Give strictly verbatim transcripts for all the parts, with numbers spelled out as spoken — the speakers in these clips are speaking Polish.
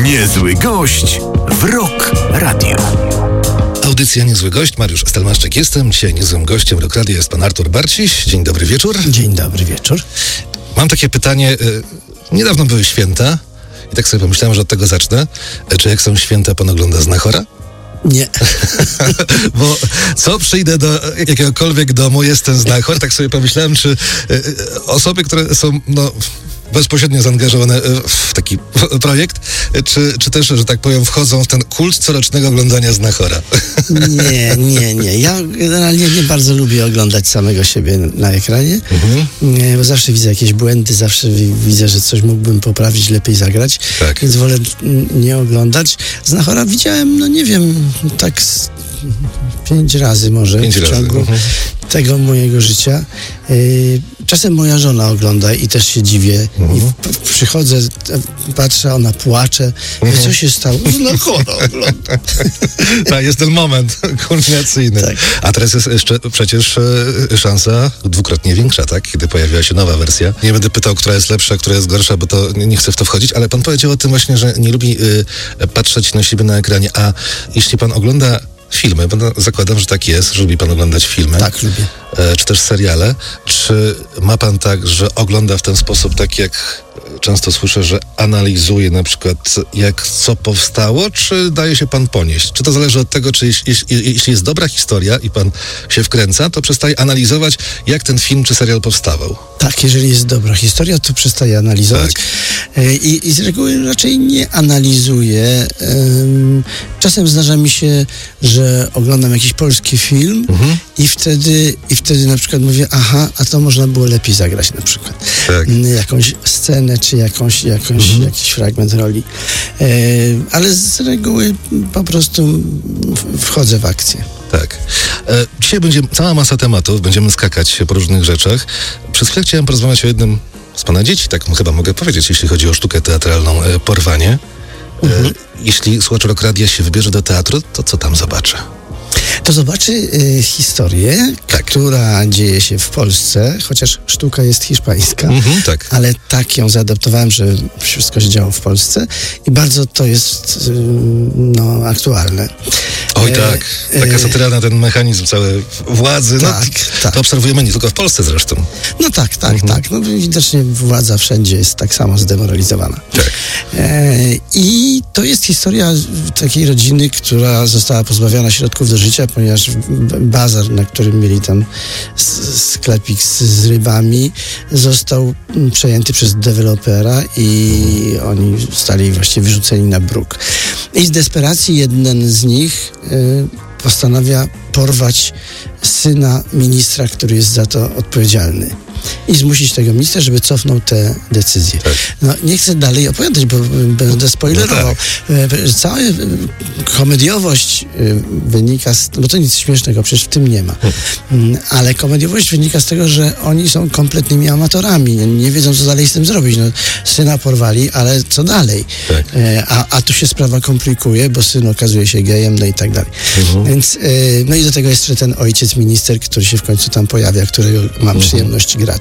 Niezły gość w Rock Radio. Audycja Niezły Gość, Mariusz Stelmaszczyk jestem. Dzisiaj niezłym gościem Rock Radio jest pan Artur Barciś. Dzień dobry wieczór. Dzień dobry wieczór. Mam takie pytanie. Niedawno były święta i tak sobie pomyślałem, że od tego zacznę. Czy jak są święta, pan ogląda Znachora? Nie. Bo co przyjdę do jakiegokolwiek domu, jest ten Znachor, tak sobie pomyślałem, czy osoby, które są no, bezpośrednio zaangażowane w taki projekt, czy, czy też, że tak powiem, wchodzą w ten kult corocznego oglądania Znachora? Nie, nie, nie. Ja generalnie nie bardzo lubię oglądać samego siebie na ekranie, mhm. nie, bo zawsze widzę jakieś błędy, zawsze widzę, że coś mógłbym poprawić, lepiej zagrać, tak. Więc wolę nie oglądać. Znachora widziałem, no nie wiem, tak z pięć razy może pięć w ciągu razy. Mhm. tego mojego życia. Yy, czasem moja żona ogląda i też się dziwię. Mhm. I w, przychodzę, patrzę, ona płacze. Mhm. Co się stało? Znachora ogląda. Tak, jest ten moment kulminacyjny. Tak. A teraz jest jeszcze przecież e, szansa dwukrotnie większa, tak? Kiedy pojawiła się nowa wersja. Nie będę pytał, która jest lepsza, która jest gorsza, bo to nie, nie chcę w to wchodzić, ale pan powiedział o tym właśnie, że nie lubi y, patrzeć na siebie na ekranie. A jeśli pan ogląda filmy, bo no, zakładam, że tak jest, że lubi pan oglądać filmy. Tak, lubię. E, czy też seriale. Czy ma pan tak, że ogląda w ten sposób, tak jak często słyszę, że analizuje na przykład, jak co powstało, czy daje się pan ponieść? Czy to zależy od tego, czy jeśli, jeśli jest dobra historia i pan się wkręca, to przestaje analizować, jak ten film czy serial powstawał? Tak, jeżeli jest dobra historia, to przestaję analizować. Tak. I, I z reguły raczej nie analizuję. Czasem zdarza mi się, że oglądam jakiś polski film mhm. i wtedy i wtedy na przykład mówię, aha, a to można było lepiej zagrać na przykład. Tak. Jakąś scenę, czy jakąś, jakąś, mhm. jakiś fragment roli. E, ale z reguły po prostu wchodzę w akcję. Tak. E, dzisiaj będzie cała masa tematów, będziemy skakać po różnych rzeczach. Przez chwilę chciałem porozmawiać o jednym z pana dzieci, tak chyba mogę powiedzieć, jeśli chodzi o sztukę teatralną e, Porwanie. E, mhm. Jeśli słuchacz Rock Radia się wybierze do teatru, to co tam zobaczy? To zobaczy y, historię, tak. która dzieje się w Polsce, chociaż sztuka jest hiszpańska, mm-hmm, tak. ale tak ją zaadaptowałem, że wszystko się działo w Polsce i bardzo to jest y, no, aktualne. Oj e, tak, taka satyra na ten mechanizm cały władzy, tak, no, tak. to obserwujemy nie tylko w Polsce zresztą. No tak, tak, mm-hmm. tak. No, widocznie władza wszędzie jest tak samo zdemoralizowana. Tak. E, I to jest historia takiej rodziny, która została pozbawiona środków do życia, ponieważ bazar, na którym mieli tam sklepik z, z rybami, został przejęty przez dewelopera i oni zostali właściwie wyrzuceni na bruk. I z desperacji jeden z nich y, postanawia porwać syna ministra, który jest za to odpowiedzialny. I zmusić tego ministra, żeby cofnął te decyzje. Tak. No, nie chcę dalej opowiadać, bo będę spoilerował. No tak. Cała komediowość wynika z... Bo to nic śmiesznego, przecież w tym nie ma. Hmm. Ale komediowość wynika z tego, że oni są kompletnymi amatorami. Nie wiedzą, co dalej z tym zrobić. No, syna porwali, ale co dalej? Tak. A, a tu się sprawa komplikuje, bo syn okazuje się gejem, no i tak dalej. Mhm. Więc, no i do tego jeszcze ten ojciec minister, który się w końcu tam pojawia, którego mam mhm. przyjemność grać.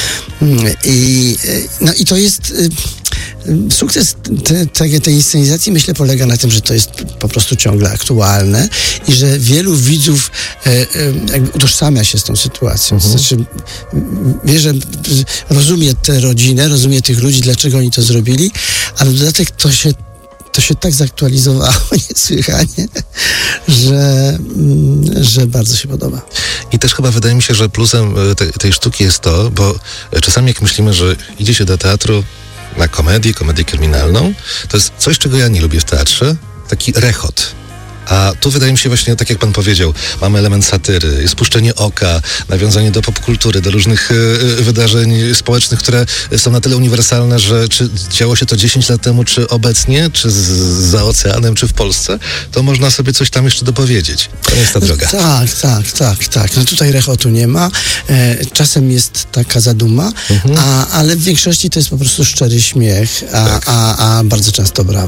I, no i to jest sukces te, te, tej inscenizacji, myślę, polega na tym, że to jest po prostu ciągle aktualne i że wielu widzów e, e, jakby utożsamia się z tą sytuacją. Mhm. Znaczy, wie, że rozumie tę rodzinę, rozumie tych ludzi, dlaczego oni to zrobili, a na dodatek to się to się tak zaktualizowało niesłychanie, że, że bardzo się podoba. I też chyba wydaje mi się, że plusem te, tej sztuki jest to, bo czasami jak myślimy, że idzie się do teatru na komedię, komedię kryminalną, to jest coś, czego ja nie lubię w teatrze, taki rechot. A tu wydaje mi się właśnie, tak jak pan powiedział, mamy element satyry, jest puszczenie oka, nawiązanie do popkultury, do różnych y, wydarzeń społecznych, które są na tyle uniwersalne, że czy działo się to dziesięć lat temu, czy obecnie, czy z, za oceanem, czy w Polsce, to można sobie coś tam jeszcze dopowiedzieć. To nie jest ta droga. No, tak, tak, tak, tak. No tutaj rechotu nie ma. E, czasem jest taka zaduma, mhm. a, ale w większości to jest po prostu szczery śmiech, a, tak. a, a bardzo często brawa. A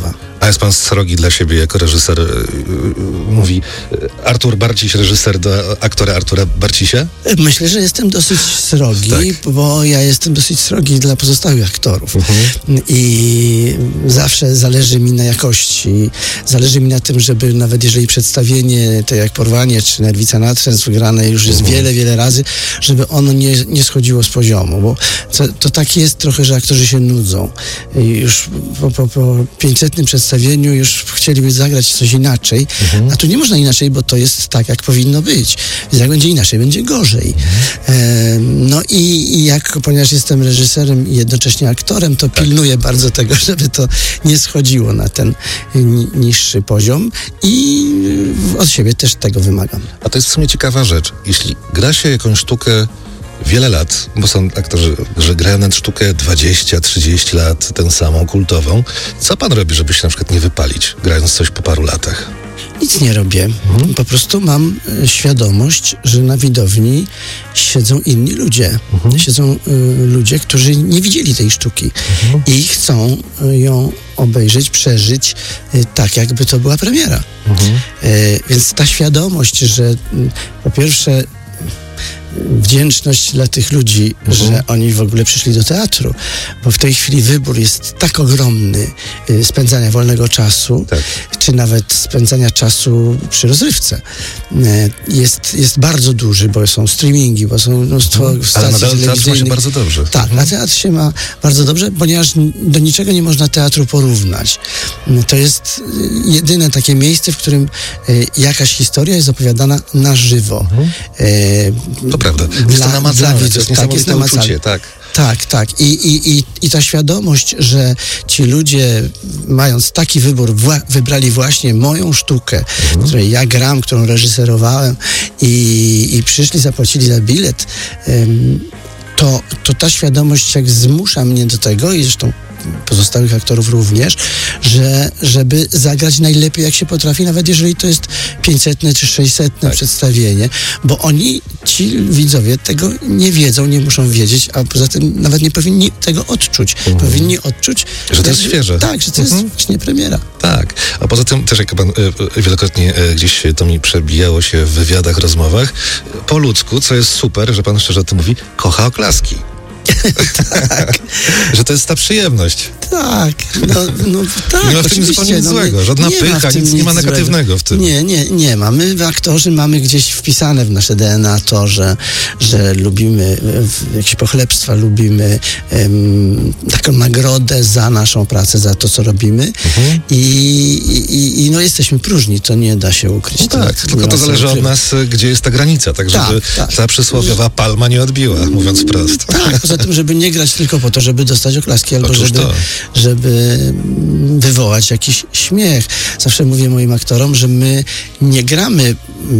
A jest pan srogi dla siebie jako reżyser? Mówi Artur Barciś, reżyser do aktora Artura Barcisia? Myślę, że jestem dosyć srogi, tak. bo ja jestem dosyć srogi dla pozostałych aktorów. Mhm. I zawsze zależy mi na jakości. Zależy mi na tym, żeby nawet jeżeli przedstawienie, to jak Porwanie czy Nerwica Natręt wygrane już jest mhm. wiele, wiele razy, żeby ono nie, nie schodziło z poziomu, bo to, to tak jest trochę, że aktorzy się nudzą. I już po, po, po pięćsetnym przedstawieniu już chcieliby zagrać coś inaczej, mhm. a tu nie można inaczej, bo to jest tak, jak powinno być. Więc jak będzie inaczej, będzie gorzej. Mhm. E, no i, i jak, ponieważ jestem reżyserem i jednocześnie aktorem, to tak. pilnuję bardzo tego, żeby to nie schodziło na ten ni- niższy poziom i od siebie też tego wymagam. A to jest w sumie ciekawa rzecz. Jeśli gra się jakąś sztukę wiele lat, bo są aktorzy, że grają na sztukę dwadzieścia trzydzieści lat, tę samą, kultową. Co pan robi, żeby się na przykład nie wypalić, grając coś po paru latach? Nic nie robię. Mhm. Po prostu mam e, świadomość, że na widowni siedzą inni ludzie. Mhm. Siedzą e, ludzie, którzy nie widzieli tej sztuki mhm. i chcą e, ją obejrzeć, przeżyć e, tak, jakby to była premiera. Mhm. E, więc ta świadomość, że m, po pierwsze wdzięczność dla tych ludzi, mhm. że oni w ogóle przyszli do teatru, bo w tej chwili wybór jest tak ogromny y, spędzania wolnego czasu, tak. czy nawet spędzania czasu przy rozrywce. Y, jest, jest bardzo duży, bo są streamingi, bo są mnóstwo mhm. stacji Ale telewizyjnych. teatr ma się bardzo dobrze. Tak, mhm. na teatr się ma bardzo dobrze, ponieważ do niczego nie można teatru porównać. Y, to jest jedyne takie miejsce, w którym y, jakaś historia jest opowiadana na żywo. Mhm. Y, to prawda. Jest to namacalne, widzów, to jest tak, jest namacalne. Uczucie, tak. Tak, tak. I, i, i, I ta świadomość, że ci ludzie, mając taki wybór, wła- wybrali właśnie moją sztukę, mhm. której ja gram, którą reżyserowałem i, i przyszli, zapłacili za bilet, ym, to, to ta świadomość jak zmusza mnie do tego i zresztą pozostałych aktorów również, że, żeby zagrać najlepiej jak się potrafi, nawet jeżeli to jest pięćsetne czy sześćsetne tak. przedstawienie, bo oni, ci widzowie tego nie wiedzą, nie muszą wiedzieć, a poza tym nawet nie powinni tego odczuć. Mhm. Powinni odczuć, że to jest świeże. Tak, że to mhm. jest właśnie premiera. Tak, a poza tym też jak pan y, wielokrotnie y, gdzieś to mi przebijało się w wywiadach, rozmowach, po ludzku, co jest super, że pan szczerze o tym mówi, kocha oklaski. tak. Że to jest ta przyjemność. Tak, no, no tak. Nie ma w tym zupełnie nic no, złego. Żadna nie pycha, nic, nic nie ma negatywnego złego. w tym. Nie, nie, nie ma. My aktorzy mamy gdzieś wpisane w nasze D N A to, że, że lubimy jakieś pochlebstwa, lubimy um, taką nagrodę za naszą pracę, za to, co robimy mhm. I, i, i no jesteśmy próżni, to nie da się ukryć. No tak, to, tylko to zależy od nas, gdzie jest ta granica, tak żeby tak, tak. ta przysłowiowa palma nie odbiła, mówiąc wprost. Tak, poza tym, żeby nie grać tylko po to, żeby dostać oklaski, albo żeby, żeby wywołać jakiś śmiech. Zawsze mówię moim aktorom, że my nie gramy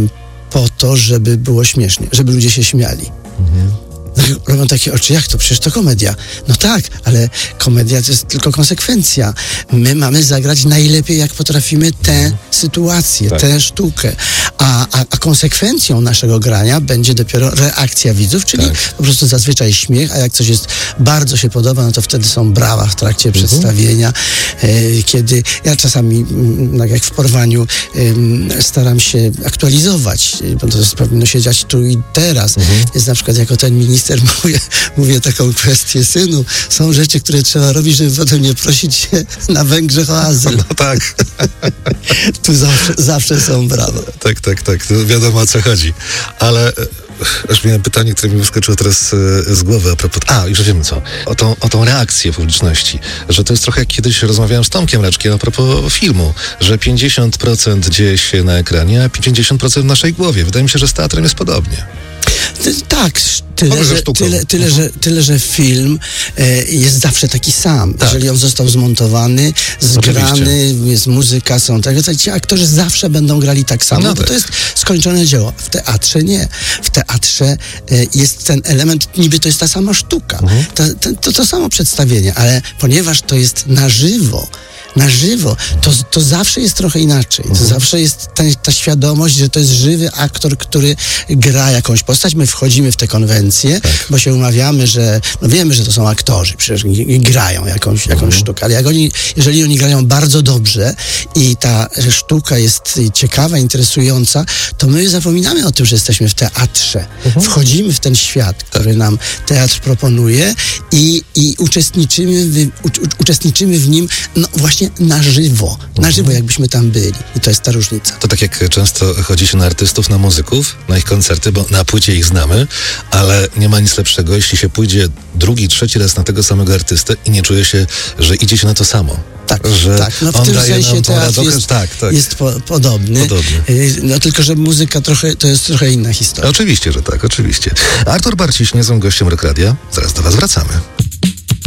po to, żeby było śmiesznie, żeby ludzie się śmiali. Mhm. Robią takie oczy, jak to? Przecież to komedia. No tak, ale komedia to jest tylko konsekwencja. My mamy zagrać najlepiej, jak potrafimy tę sytuację, tak. tę sztukę. A, a, a konsekwencją naszego grania będzie dopiero reakcja widzów, czyli tak. po prostu zazwyczaj śmiech, a jak coś jest bardzo się podoba, no to wtedy są brawa w trakcie mhm. przedstawienia. E, kiedy ja czasami, tak jak w Porwaniu, e, staram się aktualizować, bo to jest, powinno się dziać tu i teraz. Mhm. Jest na przykład jako ten minister Mówię, mówię taką kwestię, synu, są rzeczy, które trzeba robić, żeby potem nie prosić się na Węgrzech o azyl. No tak. Tu zawsze, zawsze są brawa. Tak, tak, tak. To wiadomo, o co chodzi. Ale aż miałem pytanie, które mi wyskoczyło teraz z głowy a propos... A, już wiemy co. O tą, o tą reakcję publiczności. Że to jest trochę jak kiedyś rozmawiałem z Tomkiem Raczkiem a propos filmu, że pięćdziesiąt procent dzieje się na ekranie, a pięćdziesiąt procent w naszej głowie. Wydaje mi się, że z teatrem jest podobnie. Tak, tyle, że, tyle, tyle, uh-huh. że, tyle że film e, jest zawsze taki sam. Tak. Jeżeli on został zmontowany, zgrany, oczywiście. Jest muzyka, są tak, to ci aktorzy zawsze będą grali tak samo, no bo tak. to jest skończone dzieło. W teatrze nie. W teatrze e, jest ten element, niby to jest ta sama sztuka, uh-huh. to, to, to, to samo przedstawienie, ale ponieważ to jest na żywo, Na żywo. To, to zawsze jest trochę inaczej. To mhm. zawsze jest ta, ta świadomość, że to jest żywy aktor, który gra jakąś postać. My wchodzimy w te konwencje, tak. bo się umawiamy, że no wiemy, że to są aktorzy, przecież grają jakąś, jakąś mhm. sztukę, ale jak oni, jeżeli oni grają bardzo dobrze i ta sztuka jest ciekawa, interesująca, to my zapominamy o tym, że jesteśmy w teatrze. Mhm. Wchodzimy w ten świat, który nam teatr proponuje i, i uczestniczymy, w, u, uczestniczymy w nim no właśnie na żywo. Na żywo, jakbyśmy tam byli. I to jest ta różnica. To tak jak często chodzi się na artystów, na muzyków, na ich koncerty, bo na płycie ich znamy, ale nie ma nic lepszego, jeśli się pójdzie drugi, trzeci raz na tego samego artystę i nie czuje się, że idzie się na to samo. Tak, że tak. No w on tym daje sensie nam teatr jest, tak, tak. jest po, podobny. podobny. No tylko, że muzyka trochę, to jest trochę inna historia. Oczywiście, że tak, oczywiście. Artur Barciś, niezłym gościem Rock Radia. Zaraz do was wracamy.